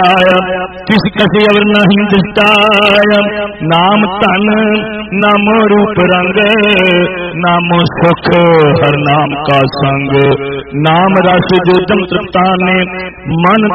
किस कसे अवर नहीं दिष्टाय। नाम धन नामो रूप रंग, नामो सुख हर नाम का संग। नाम रस जो जम तृप्ताने, मन